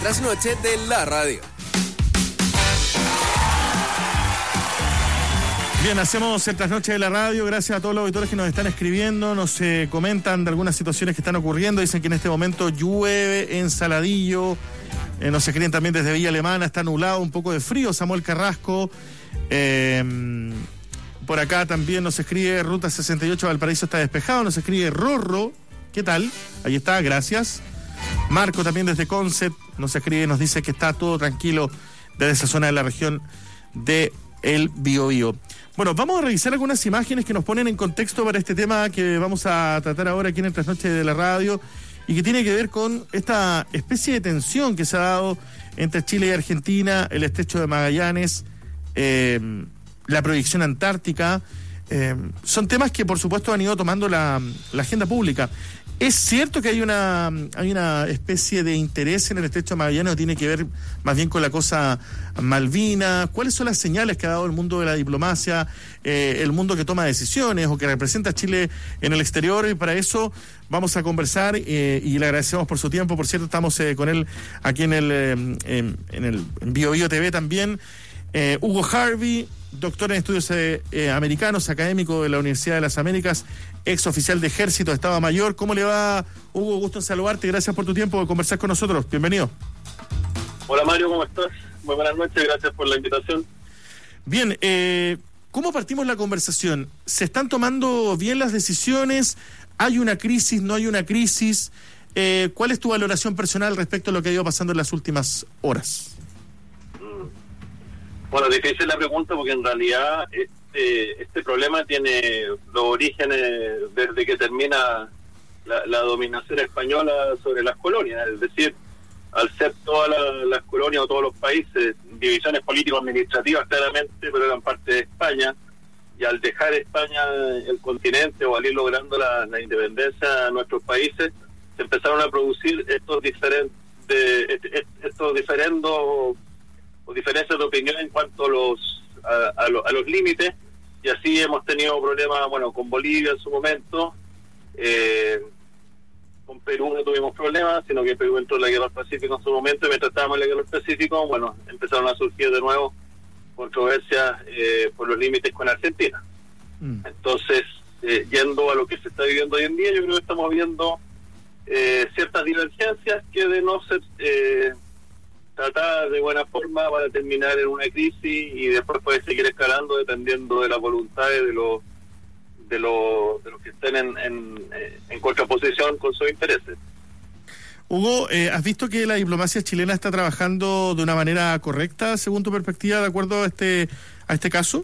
las noches de la radio. Bien, hacemos el trasnoche de la radio. Gracias a todos los auditores que nos están escribiendo, nos comentan de algunas situaciones que están ocurriendo. Dicen que en este momento llueve en Saladillo. Nos escriben también desde Villa Alemana, está nublado, un poco de frío. Samuel Carrasco. Por acá también nos escribe Ruta 68 Valparaíso está despejado. Nos escribe Rorro. ¿Qué tal? Ahí está, gracias. Marco también desde Concept nos escribe, nos dice que está todo tranquilo desde esa zona de la región de El Biobío. Bueno, vamos a revisar algunas imágenes que nos ponen en contexto para este tema que vamos a tratar ahora aquí en el Trasnoche de la Radio y que tiene que ver con esta especie de tensión que se ha dado entre Chile y Argentina, el estrecho de Magallanes, la proyección antártica. Son temas que por supuesto han ido tomando la agenda pública. ¿Es cierto que hay una especie de interés en el estrecho de Magallanes o tiene que ver más bien con la cosa Malvinas? ¿Cuáles son las señales que ha dado el mundo de la diplomacia, el mundo que toma decisiones o que representa a Chile en el exterior? Y para eso vamos a conversar y le agradecemos por su tiempo. Por cierto, estamos con él aquí en el Biobío TV también. Hugo Harvey, doctor en estudios americanos, académico de la Universidad de las Américas, ex oficial de Ejército de Estado Mayor. ¿Cómo le va, Hugo? Gusto en saludarte. Gracias por tu tiempo de conversar con nosotros. Bienvenido. Hola Mario, ¿cómo estás? Muy buenas noches, gracias por la invitación. Bien, ¿cómo partimos la conversación? ¿Se están tomando bien las decisiones? ¿Hay una crisis? ¿No hay una crisis? ¿Cuál es tu valoración personal respecto a lo que ha ido pasando en las últimas horas? Bueno, difícil la pregunta porque en realidad este problema tiene los orígenes desde que termina la dominación española sobre las colonias, es decir, al ser todas las colonias o todos los países, divisiones político-administrativas claramente, pero eran parte de España, y al dejar España el continente o al ir logrando la independencia de nuestros países, se empezaron a producir estos diferendos o diferencias de opinión en cuanto a los límites, y así hemos tenido problemas, bueno, con Bolivia en su momento, con Perú no tuvimos problemas, sino que Perú entró en la guerra del Pacífico en su momento, y mientras estábamos en la guerra del Pacífico, bueno, empezaron a surgir de nuevo controversias por los límites con Argentina. Entonces, yendo a lo que se está viviendo hoy en día, yo creo que estamos viendo ciertas divergencias que de no ser tratadas de buena forma van a terminar en una crisis y después puede seguir escalando dependiendo de las voluntades de los que estén en contraposición con sus intereses. Hugo, ¿has visto que la diplomacia chilena está trabajando de una manera correcta, según tu perspectiva, de acuerdo a este caso?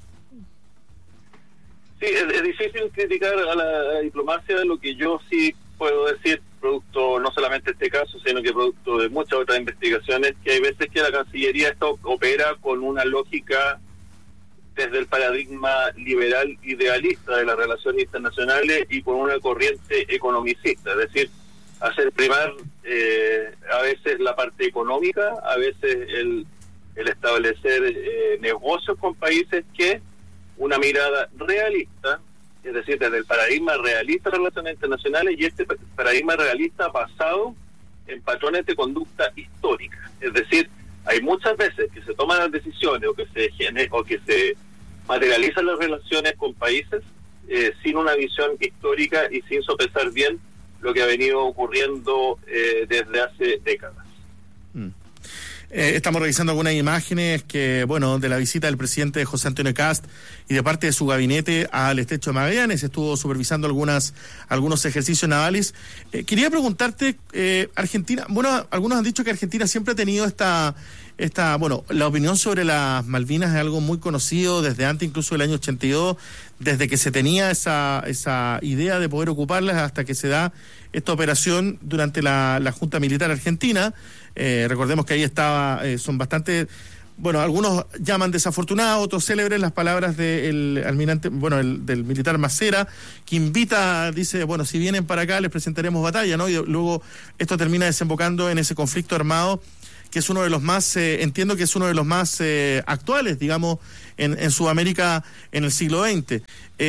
Sí, es difícil criticar a la diplomacia. Lo que yo sí puedo decir, producto no solamente de este caso, sino que producto de muchas otras investigaciones, que hay veces que la Cancillería opera con una lógica desde el paradigma liberal idealista de las relaciones internacionales y con una corriente economicista, es decir, hacer primar a veces la parte económica, a veces el establecer negocios con países que una mirada realista, es decir, desde el paradigma realista de relaciones internacionales, y este paradigma realista basado en patrones de conducta histórica. Es decir, hay muchas veces que se toman las decisiones o que se materializan las relaciones con países sin una visión histórica y sin sopesar bien lo que ha venido ocurriendo desde hace décadas. Estamos revisando algunas imágenes de la visita del presidente José Antonio Kast y de parte de su gabinete al estrecho de Magallanes. Estuvo supervisando algunos ejercicios navales. Quería preguntarte, Argentina, algunos han dicho que Argentina siempre ha tenido la opinión sobre las Malvinas es algo muy conocido desde antes, incluso del año 82, desde que se tenía esa idea de poder ocuparlas hasta que se da esta operación durante la Junta Militar Argentina. Recordemos que ahí son bastante, algunos llaman desafortunadas, otros célebres las palabras del almirante, del militar Macera, que dice, si vienen para acá les presentaremos batalla, ¿no? Y luego esto termina desembocando en ese conflicto armado que es uno de los más, entiendo que es uno de los más actuales, digamos, en Sudamérica en el siglo XX.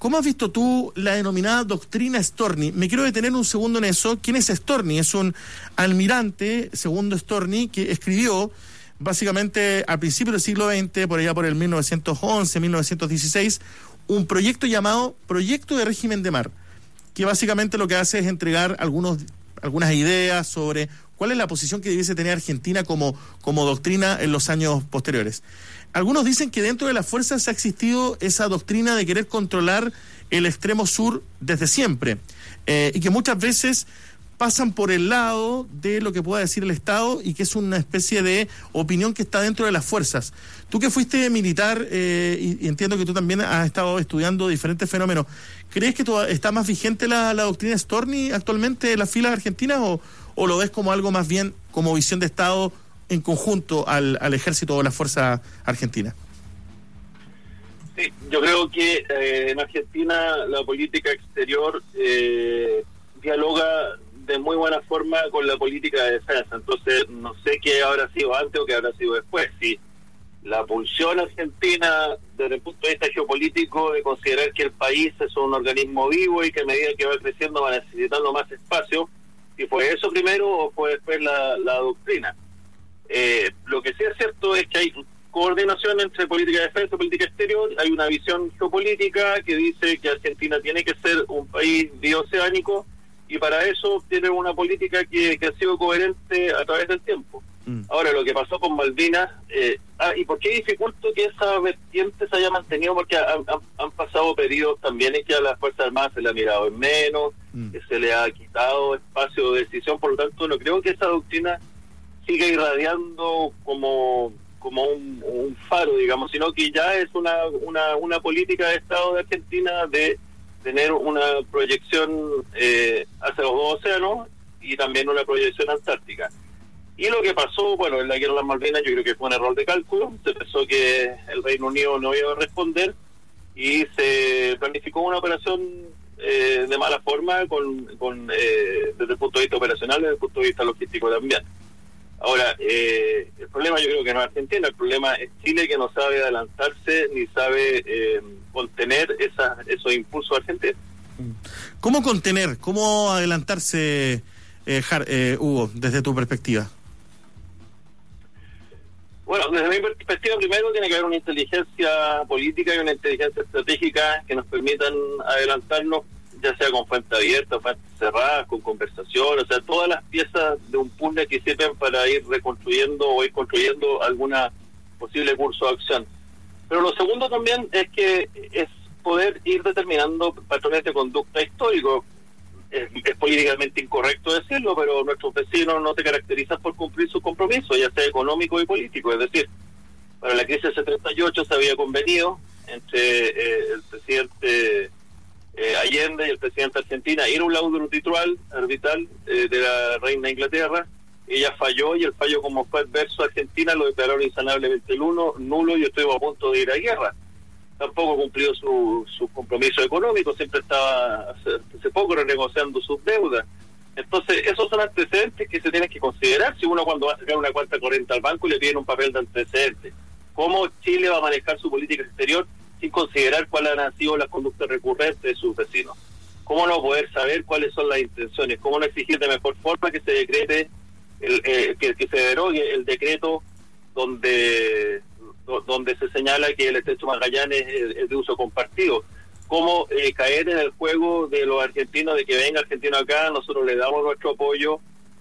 ¿Cómo has visto tú la denominada doctrina Storni? Me quiero detener un segundo en eso. ¿Quién es Storni? Es un almirante, segundo Storni, que escribió básicamente al principio del siglo XX, por allá por el 1911, 1916, un proyecto llamado Proyecto de Régimen de Mar, que básicamente lo que hace es entregar algunas ideas sobre cuál es la posición que debiese tener Argentina como doctrina en los años posteriores. Algunos dicen que dentro de las fuerzas ha existido esa doctrina de querer controlar el extremo sur desde siempre, y que muchas veces pasan por el lado de lo que pueda decir el Estado y que es una especie de opinión que está dentro de las fuerzas. Tú que fuiste militar, y entiendo que tú también has estado estudiando diferentes fenómenos, ¿crees que está más vigente la doctrina Storni actualmente en las filas argentinas o lo ves como algo más bien como visión de Estado en conjunto al ejército o la fuerza argentina? Sí, yo creo que en Argentina la política exterior dialoga de muy buena forma con la política de defensa. Entonces no sé qué habrá sido antes o qué habrá sido después. Si la pulsión argentina desde el punto de vista geopolítico de considerar que el país es un organismo vivo y que a medida que va creciendo va necesitando más espacio, si fue eso primero o fue después la doctrina. Lo que sí es cierto es que hay coordinación entre política de defensa y política exterior. Hay una visión geopolítica que dice que Argentina tiene que ser un país bioceánico y para eso tiene una política que ha sido coherente a través del tiempo. Ahora, lo que pasó con Malvinas, ¿y por qué dificulto que esa vertiente se haya mantenido? Porque han pasado periodos también en que a las Fuerzas Armadas se le ha mirado en menos, que se le ha quitado espacio de decisión, por lo tanto no creo que esa doctrina siga irradiando como un faro, digamos, sino que ya es una política de Estado de Argentina de tener una proyección hacia los dos océanos y también una proyección antártica. Y lo que pasó, bueno, en la guerra de las Malvinas yo creo que fue un error de cálculo. Se pensó que el Reino Unido no iba a responder y se planificó una operación de mala forma desde el punto de vista operacional y desde el punto de vista logístico también. Ahora, el problema yo creo que no es Argentina, el problema es Chile, que no sabe adelantarse ni sabe contener esos impulsos argentinos. ¿Cómo contener, cómo adelantarse, Hugo, desde tu perspectiva? Bueno, desde mi perspectiva, primero tiene que haber una inteligencia política y una inteligencia estratégica que nos permitan adelantarnos, ya sea con fuentes abiertas, fuentes cerradas, con conversaciones, o sea, todas las piezas de un puzzle que sirven para ir reconstruyendo o ir construyendo alguna posible curso de acción. Pero lo segundo también es poder ir determinando patrones de conducta históricos. Es políticamente incorrecto decirlo, pero nuestros vecinos no se caracterizan por cumplir sus compromisos, ya sea económico y político. Es decir, para la crisis del 78 se había convenido entre el presidente Allende y el presidente de Argentina ir a un laudo arbitral de la reina de Inglaterra. Ella falló y el fallo, como fue adverso a Argentina, lo declararon insanablemente nulo y estuvo a punto de ir a guerra. Tampoco cumplió su compromiso económico, siempre estaba hace poco renegociando sus deudas. Entonces, esos son antecedentes que se tienen que considerar si uno cuando va a sacar una cuenta corriente al banco le piden un papel de antecedentes. ¿Cómo Chile va a manejar su política exterior sin considerar cuáles han sido las conductas recurrentes de sus vecinos? ¿Cómo no poder saber cuáles son las intenciones? ¿Cómo no exigir de mejor forma que se decrete, que se derogue el decreto donde se señala que el Estrecho Magallanes es de uso compartido? ¿Cómo caer en el juego de los argentinos, de que venga argentino acá, nosotros le damos nuestro apoyo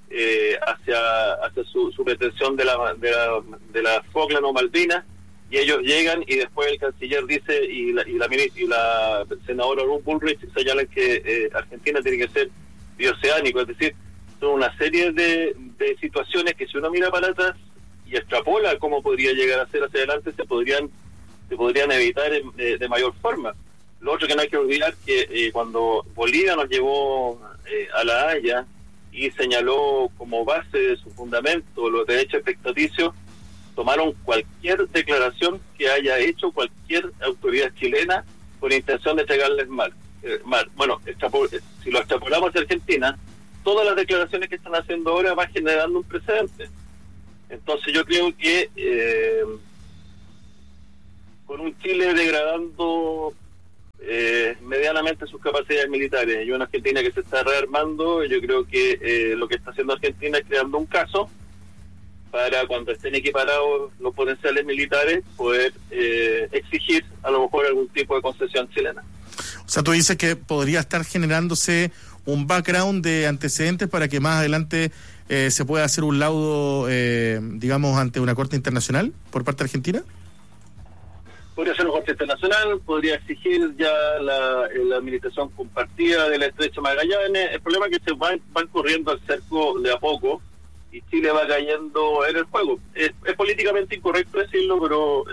hacia su pretensión de la Falkland o Malvinas, y ellos llegan y después el canciller dice y la senadora Ruth Bullrich señalan que Argentina tiene que ser bioceánico? Es decir, son una serie de situaciones que si uno mira para atrás y extrapola cómo podría llegar a ser hacia adelante, se podrían evitar de mayor forma. Lo otro que no hay que olvidar que cuando Bolivia nos llevó a La Haya y señaló como base de su fundamento los derechos expectaticios, tomaron cualquier declaración que haya hecho cualquier autoridad chilena con intención de entregarles mal. Bueno, si lo extrapolamos hacia Argentina, todas las declaraciones que están haciendo ahora van generando un precedente. Entonces yo creo que con un Chile degradando medianamente sus capacidades militares. Y una Argentina que se está rearmando, yo creo que lo que está haciendo Argentina es creando un caso para cuando estén equiparados los potenciales militares poder exigir a lo mejor algún tipo de concesión chilena. O sea, tú dices que podría estar generándose un background de antecedentes para que más adelante se pueda hacer un laudo, digamos, ante una corte internacional por parte de Argentina. Podría ser una corte internacional, podría exigir ya la administración compartida del Estrecho Magallanes. El problema es que se van corriendo al cerco de a poco y Chile va cayendo en el juego. Es políticamente incorrecto decirlo, pero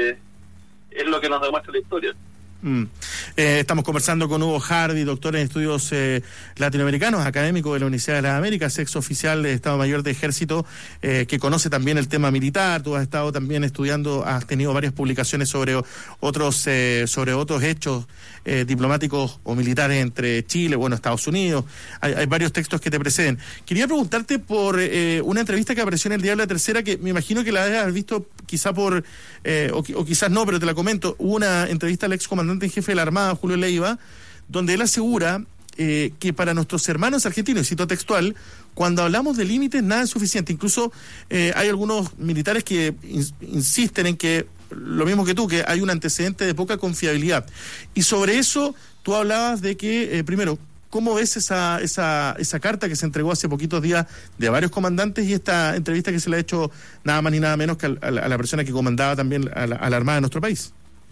es lo que nos demuestra la historia. Estamos conversando con Hugo Hardy, doctor en estudios latinoamericanos, académico de la Universidad de las Américas, ex oficial de Estado Mayor de Ejército, que conoce también el tema militar. Tú has estado también estudiando, has tenido varias publicaciones sobre otros hechos diplomáticos o militares entre Chile, Estados Unidos. Hay varios textos que te preceden. Quería preguntarte por una entrevista que apareció en el Diario La Tercera, que me imagino que la has visto quizá o quizás no, pero te la comento. Hubo una entrevista al ex comandante en jefe de la Armada, Julio Leiva, donde él asegura que para nuestros hermanos argentinos, y cito textual, cuando hablamos de límites nada es suficiente. Incluso hay algunos militares que insisten en que, lo mismo que tú, que hay un antecedente de poca confiabilidad. Y sobre eso tú hablabas de que, primero, ¿cómo ves esa carta que se entregó hace poquitos días de varios comandantes y esta entrevista que se le ha hecho nada más ni nada menos que a la persona que comandaba también a la Armada de nuestro país?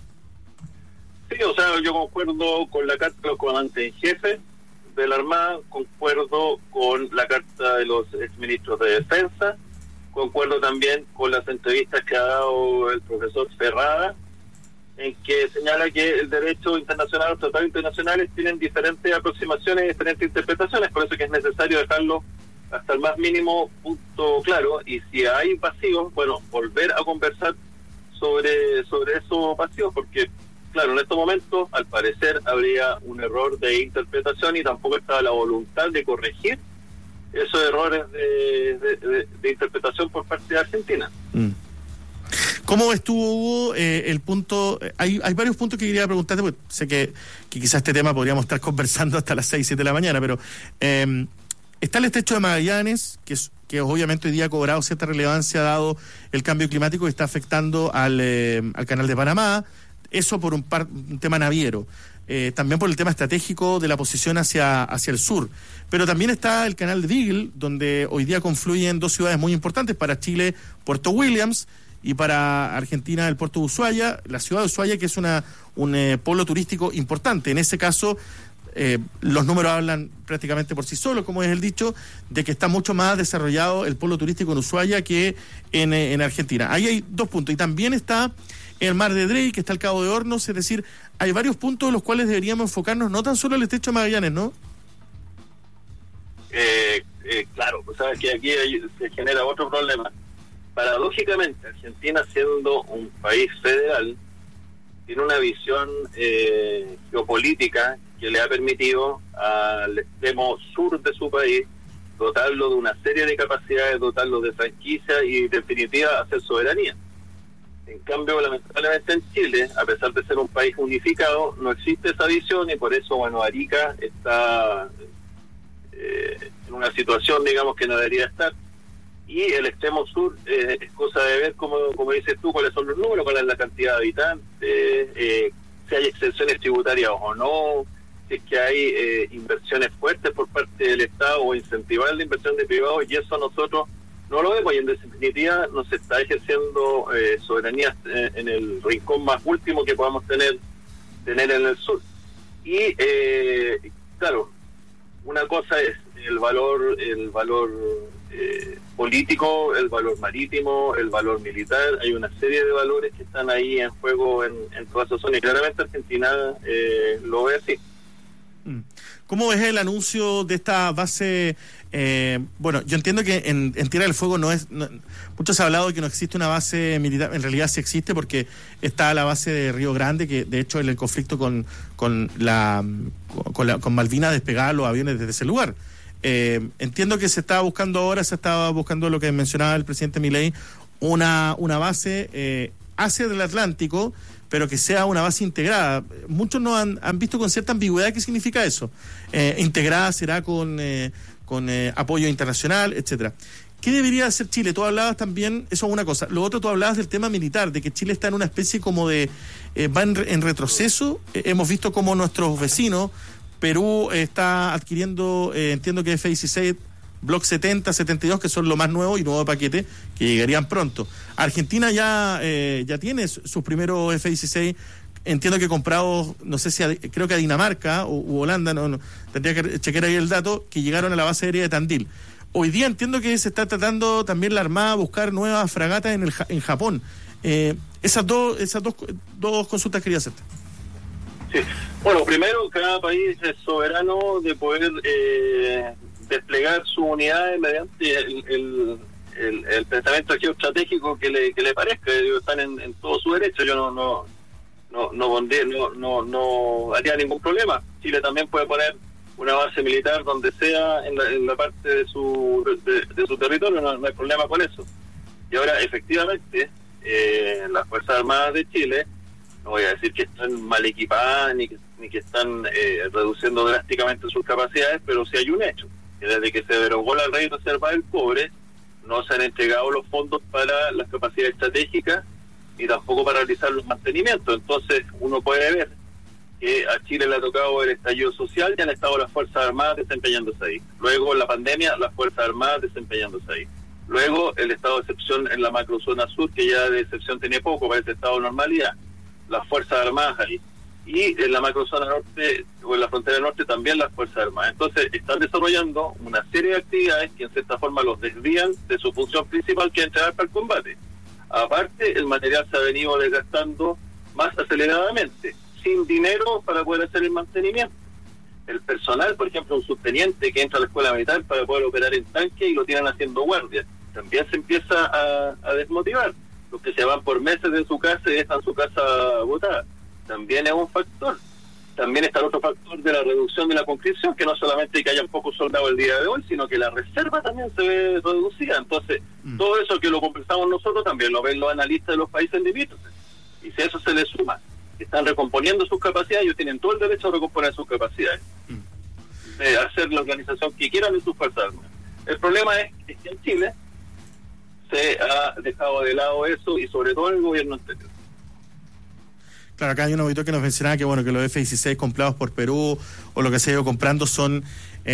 Sí, o sea, yo concuerdo con la carta de los comandantes en jefe de la Armada, concuerdo con la carta de los exministros de Defensa, concuerdo también con las entrevistas que ha dado el profesor Ferrada, en que señala que el derecho internacional, los tratados internacionales tienen diferentes aproximaciones y diferentes interpretaciones, por eso que es necesario dejarlo hasta el más mínimo punto claro, y si hay vacíos, volver a conversar sobre esos vacíos, porque claro, en estos momentos, al parecer, habría un error de interpretación y tampoco estaba la voluntad de corregir esos errores de interpretación por parte de Argentina. ¿Cómo ves tú, Hugo, el punto? Hay varios puntos que quería preguntarte, porque sé que quizás este tema podríamos estar conversando hasta las 6, 7 de la mañana, pero está el Estrecho de Magallanes, que obviamente hoy día ha cobrado cierta relevancia dado el cambio climático que está afectando al Canal de Panamá. Eso por un tema naviero, también por el tema estratégico de la posición hacia el sur. Pero también está el canal de Beagle, donde hoy día confluyen dos ciudades muy importantes para Chile, Puerto Williams, y para Argentina el puerto de Ushuaia, la ciudad de Ushuaia, que es un polo turístico importante. En ese caso, los números hablan prácticamente por sí solos, como es el dicho, de que está mucho más desarrollado el polo turístico en Ushuaia que en Argentina. Ahí hay dos puntos. Y también está el mar de Drake, que está el Cabo de Hornos, es decir, hay varios puntos en los cuales deberíamos enfocarnos, no tan solo el Estrecho de Magallanes, ¿no? Claro, pues sabes que aquí se genera otro problema. Paradójicamente, Argentina, siendo un país federal, tiene una visión geopolítica que le ha permitido al extremo sur de su país dotarlo de una serie de capacidades, dotarlo de franquicia y, en definitiva, hacer soberanía. En cambio, lamentablemente en Chile, a pesar de ser un país unificado, no existe esa visión y por eso, Arica está en una situación, digamos, que no debería estar. Y el extremo sur es cosa de ver, como dices tú, cuáles son los números, cuál es la cantidad de habitantes, si hay exenciones tributarias o no, si es que hay inversiones fuertes por parte del Estado o incentivar la inversión de privados, y eso nosotros no lo vemos, y en definitiva nos está ejerciendo soberanía en el rincón más último que podamos tener en el sur. Y claro, una cosa es el valor político, el valor marítimo, el valor militar. Hay una serie de valores que están ahí en juego en toda esa zona, y claramente Argentina lo ve así. ¿Cómo ves el anuncio de esta base? Yo entiendo que en Tierra del Fuego mucho se ha hablado de que no existe una base militar. En realidad sí existe, porque está la base de Río Grande, que de hecho en el conflicto con Malvinas despegaban los aviones desde ese lugar. Entiendo que se estaba buscando lo que mencionaba el presidente Milei, una base hacia el Atlántico, pero que sea una base integrada. Muchos no han visto con cierta ambigüedad qué significa eso. Integrada será con apoyo internacional, etcétera. ¿Qué debería hacer Chile? Tú hablabas también, eso es una cosa. Lo otro, tú hablabas del tema militar, de que Chile está en una especie como de... va en retroceso. Hemos visto como nuestros vecinos, Perú está adquiriendo, entiendo que F-16, Block 70, 72, que son lo más nuevo y nuevo paquete, que llegarían pronto. Argentina ya tiene sus primeros F-16, entiendo que comprados, no sé si creo que a Dinamarca u Holanda, no, tendría que chequear ahí el dato, que llegaron a la base aérea de Tandil. Hoy día entiendo que se está tratando también la Armada buscar nuevas fragatas en Japón. Esas dos consultas quería hacerte. Sí. Bueno, primero, cada país es soberano de poder desplegar sus unidades mediante el pensamiento geoestratégico que le parezca. Ellos están en todo su derecho. Yo no haría ningún problema. Chile también puede poner una base militar donde sea en la parte de su territorio, no hay problema con eso. Y ahora, efectivamente, las Fuerzas Armadas de Chile, no voy a decir que están mal equipadas ni que están reduciendo drásticamente sus capacidades, pero sí hay un hecho, que desde que se derogó la Ley de Reserva del Cobre, no se han entregado los fondos para las capacidades estratégicas ni tampoco para realizar los mantenimientos. Entonces, uno puede ver que a Chile le ha tocado el estallido social y han estado las Fuerzas Armadas desempeñándose ahí. Luego, la pandemia, las Fuerzas Armadas desempeñándose ahí. Luego, el estado de excepción en la macrozona sur, que ya de excepción tenía poco para ese estado de normalidad. Las Fuerzas Armadas ahí. Y en la macrozona norte, o en la frontera norte, también las Fuerzas Armadas. Entonces, están desarrollando una serie de actividades que en cierta forma los desvían de su función principal, que es entrenar para el combate. Aparte, el material se ha venido desgastando más aceleradamente, sin dinero para poder hacer el mantenimiento. El personal, por ejemplo, un subteniente que entra a la escuela militar para poder operar en tanque y lo tiran haciendo guardia, también se empieza a desmotivar. Los que se van por meses de su casa y dejan su casa botada, también es un factor. También está el otro factor de la reducción de la conscripción, que no solamente que haya pocos soldados el día de hoy, sino que la reserva también se ve reducida. Entonces, todo eso que lo conversamos nosotros también lo ven los analistas de los países limítrofes. Y si eso se le suma, que están recomponiendo sus capacidades, ellos tienen todo el derecho a recomponer sus capacidades, de hacer la organización que quieran en sus fuerzas armadas. El problema es que en Chile se ha dejado de lado eso, y sobre todo en el gobierno anterior. Claro, acá hay un auditor que nos mencionaba que bueno, que los F-16 comprados por Perú o lo que se ha ido comprando son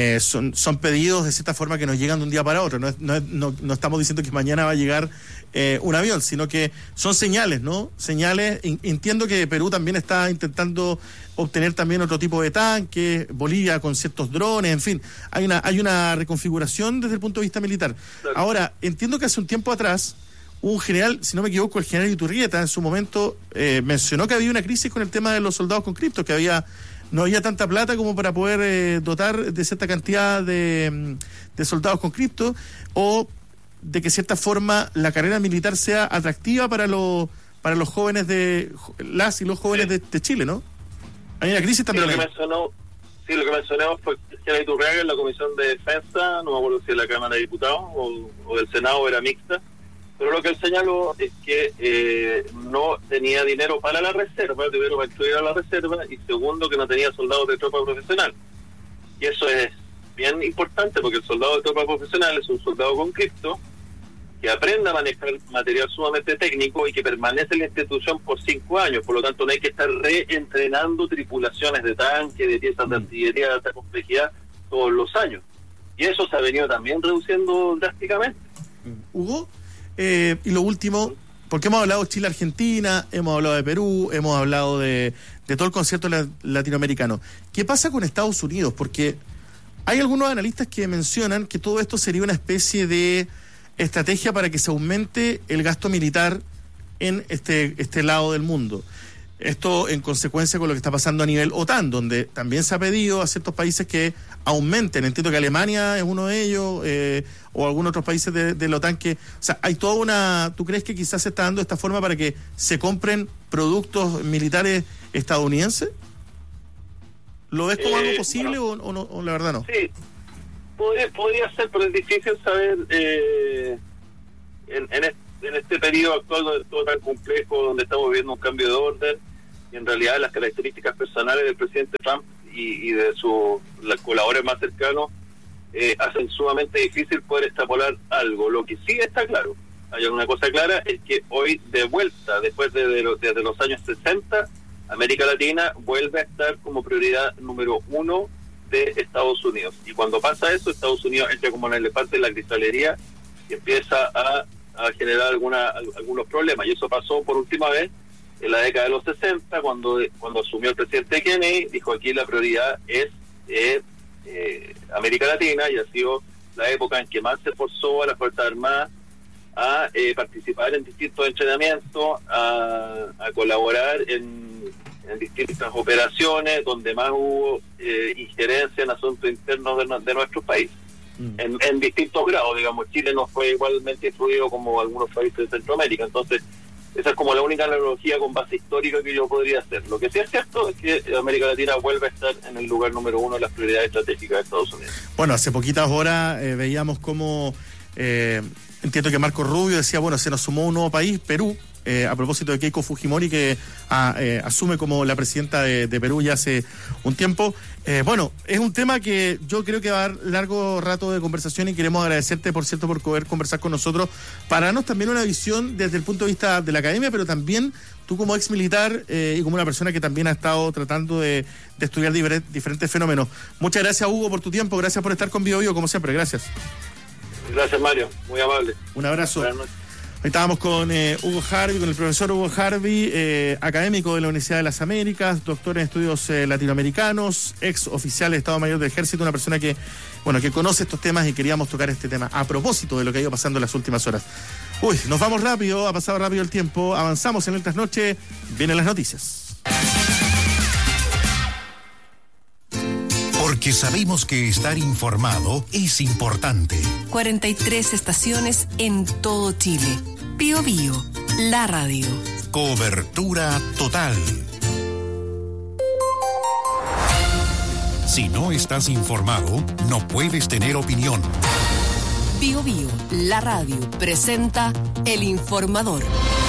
pedidos de cierta forma que nos llegan de un día para otro. No estamos diciendo que mañana va a llegar un avión, sino que son señales, ¿no? Señales. Entiendo que Perú también está intentando obtener también otro tipo de tanques, Bolivia con ciertos drones, en fin, hay una reconfiguración desde el punto de vista militar. Claro. Ahora, entiendo que hace un tiempo atrás un general, si no me equivoco, el general Iturrieta en su momento mencionó que había una crisis con el tema de los soldados conscriptos, que no había tanta plata como para poder dotar de cierta cantidad de soldados conscriptos, o de que cierta forma la carrera militar sea atractiva para los jóvenes las y los jóvenes de Chile, ¿no? Hay una crisis también. Lo que mencionamos fue que el general Iturriaga en la Comisión de Defensa, no me acuerdo si de la Cámara de Diputados o del Senado, era mixta, pero lo que él señaló es que no tenía dinero para la reserva, primero para incluir a la reserva, y segundo, que no tenía soldados de tropa profesional. Y eso es bien importante, porque el soldado de tropa profesional es un soldado conscripto que aprende a manejar material sumamente técnico y que permanece en la institución por 5 años. Por lo tanto, no hay que estar reentrenando tripulaciones de tanque, de piezas de artillería de alta complejidad todos los años. Y eso se ha venido también reduciendo drásticamente. Hugo, y lo último, porque hemos hablado de Chile-Argentina, hemos hablado de Perú, hemos hablado de todo el concierto latinoamericano. ¿Qué pasa con Estados Unidos? Porque hay algunos analistas que mencionan que todo esto sería una especie de estrategia para que se aumente el gasto militar en este lado del mundo. Esto en consecuencia con lo que está pasando a nivel OTAN, donde también se ha pedido a ciertos países que aumenten. Entiendo que Alemania es uno de ellos, o algunos otros países de la OTAN que... O sea, hay toda una... ¿Tú crees que quizás se está dando de esta forma para que se compren productos militares estadounidenses? ¿Lo ves como algo posible o la verdad no? Sí, podría ser, pero es difícil saber en en este periodo actual donde es todo tan complejo, donde estamos viviendo un cambio de orden, y en realidad las características personales del presidente Trump y de sus colaboradores más cercanos hacen sumamente difícil poder extrapolar algo. Lo que sí está claro, hay una cosa clara, es que hoy de vuelta, después desde los años 60, América Latina vuelve a estar como prioridad número 1 de Estados Unidos. Y cuando pasa eso, Estados Unidos entra como un elefante en la cristalería y empieza a generar algunos problemas. Y eso pasó por última vez en la década de los 60, cuando asumió el presidente Kennedy, dijo aquí la prioridad es América Latina, y ha sido la época en que más se forzó a las Fuerzas Armadas a participar en distintos entrenamientos, a colaborar en distintas operaciones donde más hubo injerencia en asuntos internos de nuestro país, en distintos grados. Digamos, Chile no fue igualmente influido como algunos países de Centroamérica. Entonces esa es como la única analogía con base histórica que yo podría hacer. Lo que sí es cierto es que América Latina vuelve a estar en el lugar número 1 de las prioridades estratégicas de Estados Unidos. Bueno, hace poquitas horas veíamos cómo entiendo que Marco Rubio decía, bueno, se nos sumó un nuevo país, Perú, a propósito de Keiko Fujimori, que asume como la presidenta de Perú ya hace un tiempo. Bueno, es un tema que yo creo que va a dar largo rato de conversación, y queremos agradecerte, por cierto, por poder conversar con nosotros, para darnos también una visión desde el punto de vista de la academia, pero también tú como ex militar y como una persona que también ha estado tratando de estudiar diferentes fenómenos. Muchas gracias, Hugo, por tu tiempo, gracias por estar con Bio Bio, como siempre, gracias. Gracias, Mario, muy amable. Un abrazo. Ahí estábamos con Hugo Harvey, con el profesor Hugo Harvey, académico de la Universidad de las Américas, doctor en estudios latinoamericanos, ex oficial de Estado Mayor del Ejército, una persona que conoce estos temas, y queríamos tocar este tema a propósito de lo que ha ido pasando en las últimas horas. Uy, nos vamos rápido, ha pasado rápido el tiempo, avanzamos en el trasnoche, vienen las noticias. Porque sabemos que estar informado es importante. 43 estaciones en todo Chile. Bio Bio, la radio. Cobertura total. Si no estás informado, no puedes tener opinión. Bio Bio, la radio, presenta El Informador.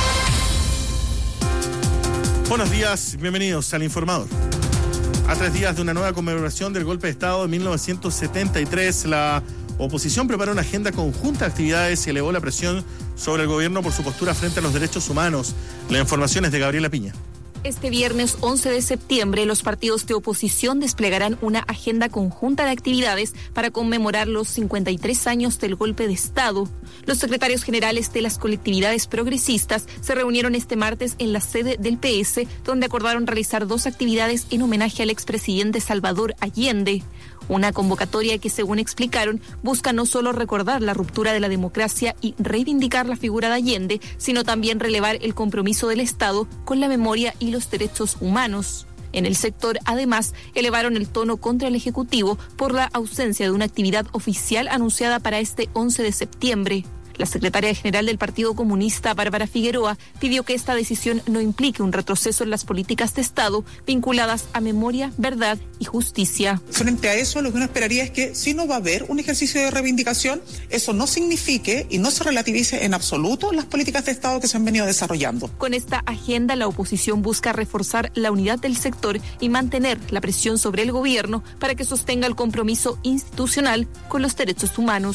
Buenos días, bienvenidos al Informador. A 3 días de una nueva conmemoración del golpe de Estado de 1973, la oposición preparó una agenda conjunta de actividades y elevó la presión sobre el gobierno por su postura frente a los derechos humanos. La información es de Gabriela Piña. Este viernes 11 de septiembre, los partidos de oposición desplegarán una agenda conjunta de actividades para conmemorar los 53 años del golpe de Estado. Los secretarios generales de las colectividades progresistas se reunieron este martes en la sede del PS, donde acordaron realizar 2 actividades en homenaje al expresidente Salvador Allende. Una convocatoria que, según explicaron, busca no solo recordar la ruptura de la democracia y reivindicar la figura de Allende, sino también relevar el compromiso del Estado con la memoria y los derechos humanos. En el sector, además, elevaron el tono contra el Ejecutivo por la ausencia de una actividad oficial anunciada para este 11 de septiembre. La secretaria general del Partido Comunista, Bárbara Figueroa, pidió que esta decisión no implique un retroceso en las políticas de Estado vinculadas a memoria, verdad y justicia. Frente a eso, lo que uno esperaría es que si no va a haber un ejercicio de reivindicación, eso no signifique y no se relativice en absoluto las políticas de Estado que se han venido desarrollando. Con esta agenda, la oposición busca reforzar la unidad del sector y mantener la presión sobre el gobierno para que sostenga el compromiso institucional con los derechos humanos.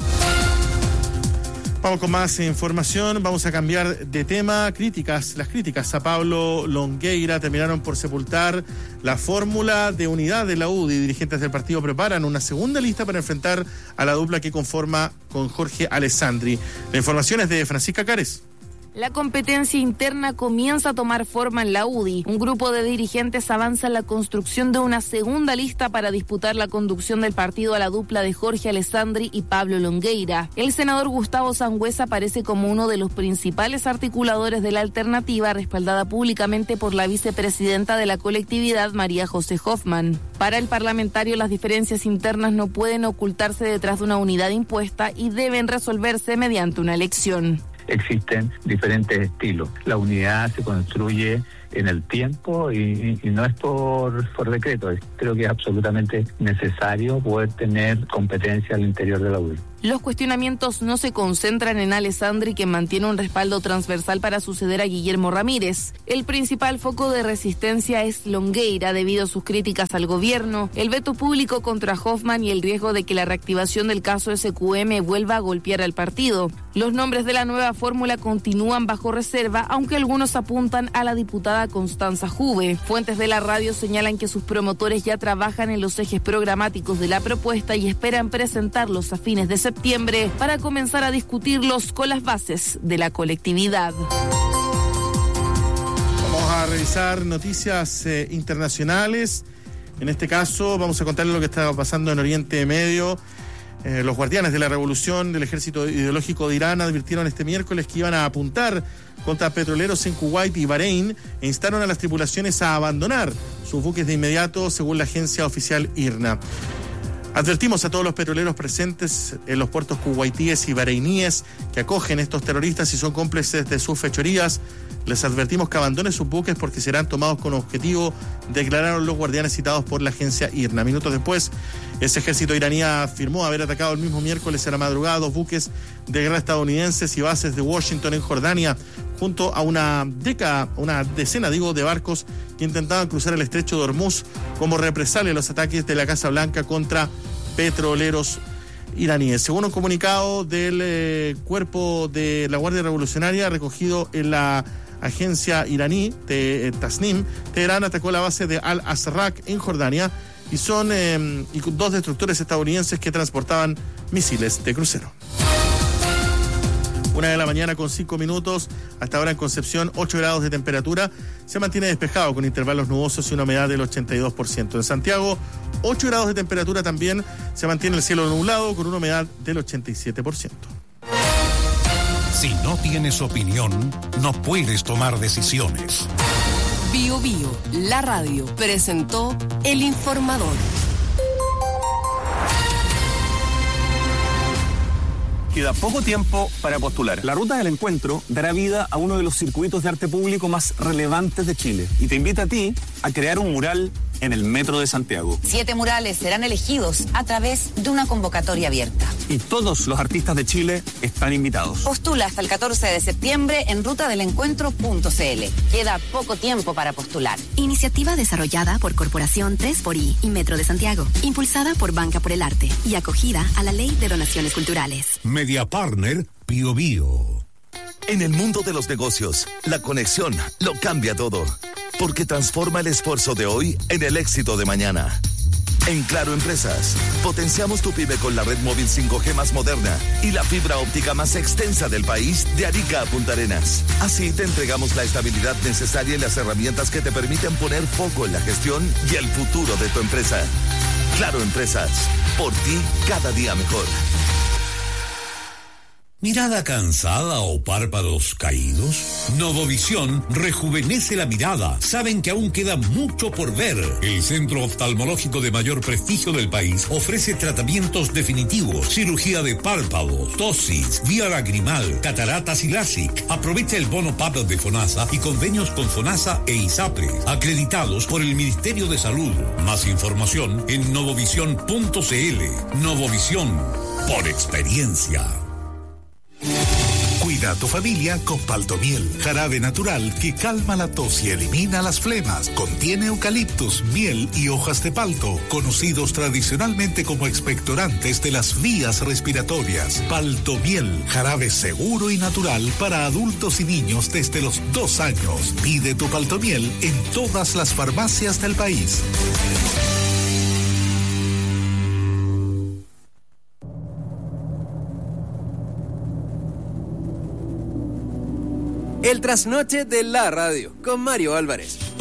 Vamos con más información, vamos a cambiar de tema. Las críticas a Pablo Longueira terminaron por sepultar la fórmula de unidad de la UDI. Dirigentes del partido preparan una segunda lista para enfrentar a la dupla que conforma con Jorge Alessandri. La información es de Francisca Cares. La competencia interna comienza a tomar forma en la UDI. Un grupo de dirigentes avanza en la construcción de una segunda lista para disputar la conducción del partido a la dupla de Jorge Alessandri y Pablo Longueira. El senador Gustavo Sangüesa aparece como uno de los principales articuladores de la alternativa, respaldada públicamente por la vicepresidenta de la colectividad, María José Hoffman. Para el parlamentario, las diferencias internas no pueden ocultarse detrás de una unidad impuesta y deben resolverse mediante una elección. Existen diferentes estilos. La unidad se construye en el tiempo y no es por decreto. Creo que es absolutamente necesario poder tener competencia al interior de la UDI. Los cuestionamientos no se concentran en Alessandri, que mantiene un respaldo transversal para suceder a Guillermo Ramírez. El principal foco de resistencia es Longueira, debido a sus críticas al gobierno, el veto público contra Hoffman y el riesgo de que la reactivación del caso SQM vuelva a golpear al partido. Los nombres de la nueva fórmula continúan bajo reserva, aunque algunos apuntan a la diputada Constanza Juve. Fuentes de la radio señalan que sus promotores ya trabajan en los ejes programáticos de la propuesta y esperan presentarlos a fines de septiembre para comenzar a discutirlos con las bases de la colectividad. Vamos a revisar noticias internacionales. En este caso vamos a contarles lo que está pasando en Oriente Medio. Los guardianes de la revolución del ejército ideológico de Irán advirtieron este miércoles que iban a apuntar contra petroleros en Kuwait y Bahrein e instaron a las tripulaciones a abandonar sus buques de inmediato, según la agencia oficial IRNA. Advertimos a todos los petroleros presentes en los puertos kuwaitíes y bahreiníes que acogen estos terroristas y son cómplices de sus fechorías. Les advertimos que abandonen sus buques porque serán tomados con objetivo, declararon los guardianes citados por la agencia IRNA. Minutos después, ese ejército iraní afirmó haber atacado el mismo miércoles a la madrugada 2 buques de guerra estadounidenses y bases de Washington en Jordania, junto a una decena de barcos que intentaban cruzar el estrecho de Hormuz como represalia a los ataques de la Casa Blanca contra petroleros iraníes. Según un comunicado del cuerpo de la Guardia Revolucionaria recogido en la agencia iraní de Tasnim, Teherán atacó la base de Al-Azraq en Jordania y son 2 destructores estadounidenses que transportaban misiles de crucero. 1:00 con 5 minutos. Hasta ahora en Concepción, 8 grados de temperatura. Se mantiene despejado con intervalos nubosos y una humedad del 82%. En Santiago, 8 grados de temperatura también. Se mantiene el cielo nublado con una humedad del 87%. Si no tienes opinión, no puedes tomar decisiones. Bio Bio, la radio, presentó El Informador. Queda poco tiempo para postular. La Ruta del Encuentro dará vida a uno de los circuitos de arte público más relevantes de Chile y te invita a ti a crear un mural en el Metro de Santiago. 7 murales serán elegidos a través de una convocatoria abierta. Y todos los artistas de Chile están invitados. Postula hasta el 14 de septiembre en rutadelencuentro.cl. Queda poco tiempo para postular. Iniciativa desarrollada por Corporación 3xI y Metro de Santiago. Impulsada por Banca por el Arte y acogida a la Ley de Donaciones Culturales. Media Partner Bio Bio. En el mundo de los negocios, la conexión lo cambia todo. Porque transforma el esfuerzo de hoy en el éxito de mañana. En Claro Empresas, potenciamos tu pyme con la red móvil 5G más moderna y la fibra óptica más extensa del país de Arica a Punta Arenas. Así te entregamos la estabilidad necesaria y las herramientas que te permiten poner foco en la gestión y el futuro de tu empresa. Claro Empresas, por ti cada día mejor. ¿Mirada cansada o párpados caídos? Novovisión rejuvenece la mirada. Saben que aún queda mucho por ver. El centro oftalmológico de mayor prestigio del país ofrece tratamientos definitivos, cirugía de párpados, tosis, vía lagrimal, cataratas y LASIK. Aprovecha el bono PAP de FONASA y convenios con FONASA e ISAPRE, acreditados por el Ministerio de Salud. Más información en novovisión.cl. Novovisión, por experiencia. Cuida a tu familia con Paltomiel, jarabe natural que calma la tos y elimina las flemas. Contiene eucaliptus, miel y hojas de palto, conocidos tradicionalmente como expectorantes de las vías respiratorias. Paltomiel, jarabe seguro y natural para adultos y niños desde los 2 años. Pide tu Paltomiel en todas las farmacias del país. El trasnoche de la radio, con Mario Álvarez.